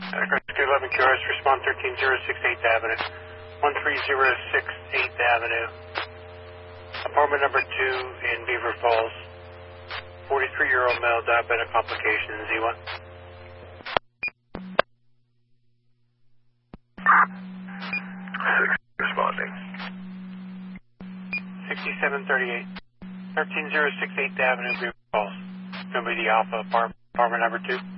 Rescue 11 QRS, respond 13068 Avenue. 13068 Avenue. Apartment number 2 in Beaver Falls. 43-year-old male, diabetic complications, Z1. 6 responding. 6738. 13068 Avenue, Beaver Falls. It's going to be the Alpha apartment number 2.